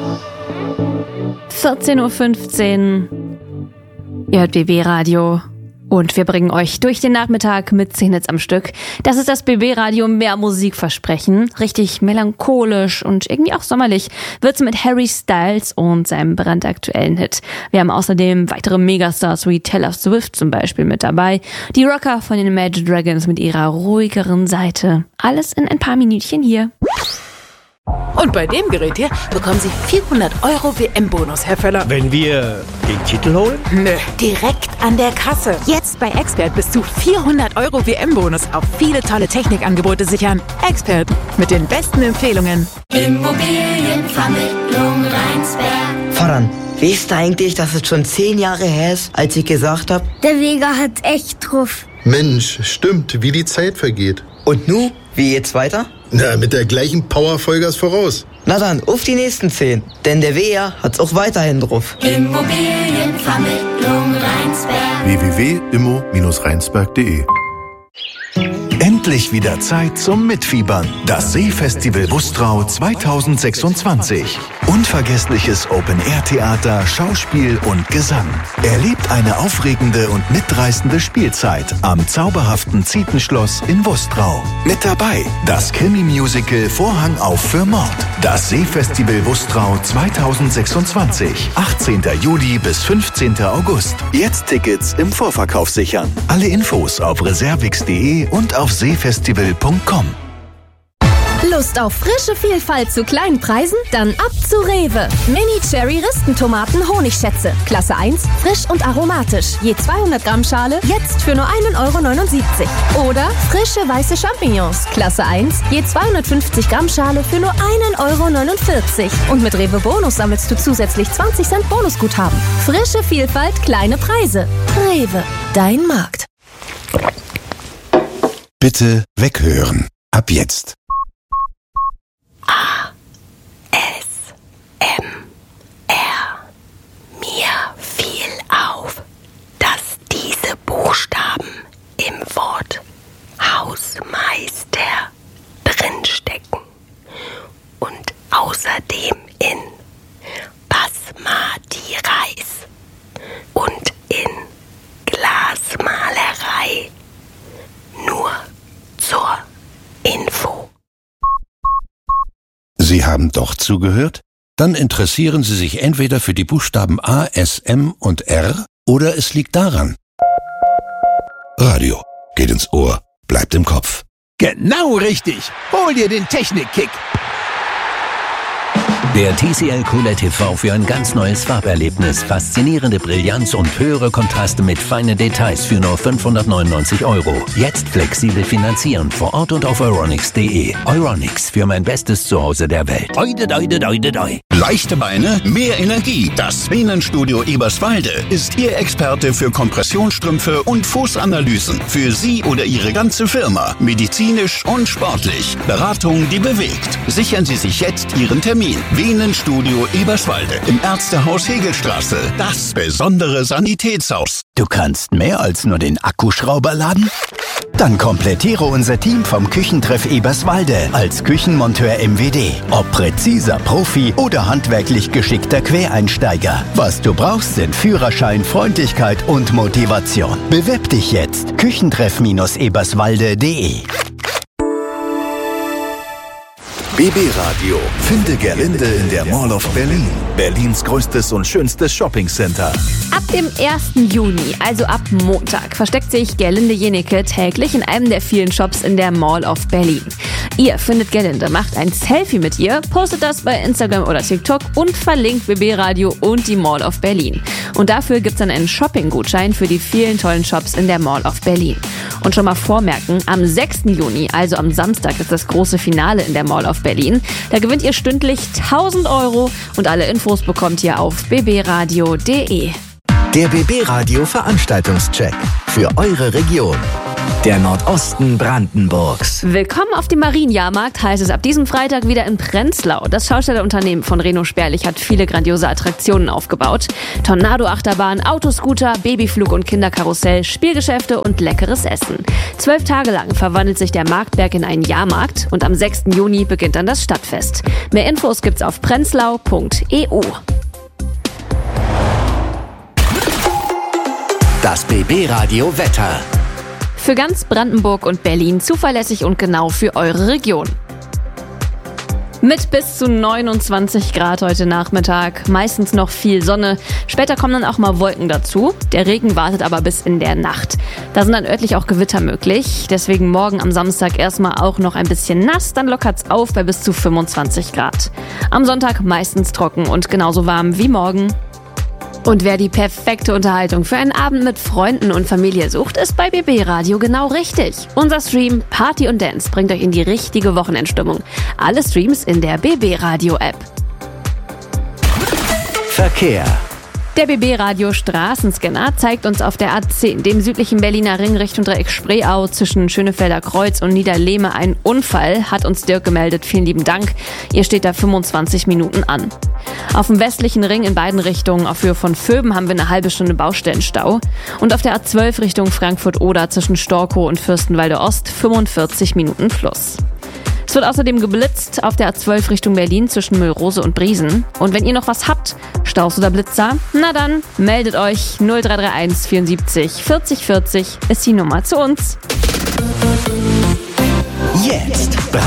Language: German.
14:15 Uhr. Ihr hört BB Radio. Und wir bringen euch durch den Nachmittag mit 10 Hits am Stück. Das ist das BB Radio Mehr Musikversprechen. Richtig melancholisch und irgendwie auch sommerlich wird's mit Harry Styles und seinem brandaktuellen Hit. Wir haben außerdem weitere Megastars wie Taylor Swift zum Beispiel mit dabei. Die Rocker von den Imagine Dragons mit ihrer ruhigeren Seite. Alles in ein paar Minütchen hier. Und bei dem Gerät hier bekommen Sie 400 € WM-Bonus, Herr Völler. Wenn wir den Titel holen? Nö, direkt an der Kasse. Jetzt bei Expert bis zu 400 € WM-Bonus auf viele tolle Technikangebote sichern. Expert, mit den besten Empfehlungen. Immobilienvermittlung Rheinsberg. Voran, weißt du eigentlich, dass es schon 10 Jahre her ist, als ich gesagt habe? Der Vega hat echt drauf. Mensch, stimmt, wie die Zeit vergeht. Und nu, wie geht's weiter? Na, mit der gleichen Power Vollgas voraus. Na dann, auf die nächsten 10. Denn der WR hat's auch weiterhin drauf. Immobilienvermittlung Rheinsberg. www.immo-rheinsberg.de. Endlich wieder Zeit zum Mitfiebern. Das Seefestival Bustrau 2026. Unvergessliches Open-Air-Theater, Schauspiel und Gesang. Erlebt eine aufregende und mitreißende Spielzeit am zauberhaften Zietenschloss in Bustrau. Mit dabei das Krimi-Musical Vorhang auf für Mord. Das Seefestival Bustrau 2026. 18. Juli bis 15. August. Jetzt Tickets im Vorverkauf sichern. Alle Infos auf reservix.de und auf seefestival.com. Lust auf frische Vielfalt zu kleinen Preisen? Dann ab zu Rewe. Mini-Cherry-Ristentomaten Honigschätze. Klasse 1, frisch und aromatisch. Je 200 Gramm Schale, jetzt für nur 1,79 € Oder frische weiße Champignons. Klasse 1, je 250 Gramm Schale für nur 1,49 € Und mit Rewe Bonus sammelst du zusätzlich 20 Cent Bonusguthaben. Frische Vielfalt, kleine Preise. Rewe, dein Markt. Bitte weghören. Ab jetzt. Mir fiel auf, dass diese Buchstaben im Wort Hausmeister drinstecken und außerdem in Basmati Reis und in Glasmalerei. Nur zur Info. Sie haben doch zugehört? Dann interessieren Sie sich entweder für die Buchstaben A, S, M und R oder es liegt daran. Radio geht ins Ohr, bleibt im Kopf. Genau richtig. Hol dir den Technik-Kick. Der TCL QLED TV für ein ganz neues Farberlebnis. Faszinierende Brillanz und höhere Kontraste mit feinen Details für nur 599 €. Jetzt flexibel finanzieren vor Ort und auf euronics.de. Euronics, für mein bestes Zuhause der Welt. Oide, doide, doide, doi. Leichte Beine, mehr Energie. Das Venenstudio Eberswalde ist Ihr Experte für Kompressionsstrümpfe und Fußanalysen. Für Sie oder Ihre ganze Firma. Medizinisch und sportlich. Beratung, die bewegt. Sichern Sie sich jetzt Ihren Termin. Venenstudio Eberswalde im Ärztehaus Hegelstraße. Das besondere Sanitätshaus. Du kannst mehr als nur den Akkuschrauber laden? Dann komplettiere unser Team vom Küchentreff Eberswalde als Küchenmonteur MWD. Ob präziser Profi oder handwerklich geschickter Quereinsteiger. Was du brauchst, sind Führerschein, Freundlichkeit und Motivation. Bewerb dich jetzt. Küchentreff-eberswalde.de. BB Radio. Finde Gerlinde in der Mall of Berlin. Berlins größtes und schönstes Shoppingcenter. Ab dem 1. Juni, also ab Montag, versteckt sich Gerlinde Jenecke täglich in einem der vielen Shops in der Mall of Berlin. Ihr findet Gerlinde, macht ein Selfie mit ihr, postet das bei Instagram oder TikTok und verlinkt BB Radio und die Mall of Berlin. Und dafür gibt's dann einen Shopping-Gutschein für die vielen tollen Shops in der Mall of Berlin. Und schon mal vormerken, am 6. Juni, also am Samstag, ist das große Finale in der Mall of Berlin. Da gewinnt ihr stündlich 1.000 € und alle Infos bekommt ihr auf bbradio.de. Der BB Radio Veranstaltungscheck für eure Region. der Nordosten Brandenburgs. Willkommen auf dem Marienjahrmarkt heißt es ab diesem Freitag wieder in Prenzlau. Das Schaustellerunternehmen von Reno Sperlich hat viele grandiose Attraktionen aufgebaut. Tornado-Achterbahn, Autoscooter, Babyflug und Kinderkarussell, Spielgeschäfte und leckeres Essen. 12 Tage lang verwandelt sich der Marktberg in einen Jahrmarkt und am 6. Juni beginnt dann das Stadtfest. Mehr Infos gibt's auf prenzlau.eu. Das BB-Radio Wetter. Für ganz Brandenburg und Berlin zuverlässig und genau für eure Region. Mit bis zu 29 Grad heute Nachmittag, meistens noch viel Sonne. Später kommen dann auch mal Wolken dazu. Der Regen wartet aber bis in der Nacht. Da sind dann örtlich auch Gewitter möglich. Deswegen morgen am Samstag erstmal auch noch ein bisschen nass, dann lockert's auf bei bis zu 25 Grad. Am Sonntag meistens trocken und genauso warm wie morgen. Und wer die perfekte Unterhaltung für einen Abend mit Freunden und Familie sucht, ist bei BB Radio genau richtig. Unser Stream Party und Dance bringt euch in die richtige Wochenendstimmung. Alle Streams in der BB Radio App. Verkehr. Der BB Radio Straßenscanner zeigt uns auf der A10, dem südlichen Berliner Ring Richtung Dreieck Spreeau zwischen Schönefelder Kreuz und Niederlehme einen Unfall, hat uns Dirk gemeldet. Vielen lieben Dank. Ihr steht da 25 Minuten an. Auf dem westlichen Ring in beiden Richtungen auf Höhe von Vöben haben wir eine halbe Stunde Baustellenstau. Und auf der A12 Richtung Frankfurt-Oder zwischen Storkow und Fürstenwalde Ost 45 Minuten plus. Es wird außerdem geblitzt auf der A12 Richtung Berlin zwischen Müllrose und Briesen. Und wenn ihr noch was habt, Staus oder Blitzer, na dann meldet euch 0331 74 40 40 ist die Nummer zu uns. Jetzt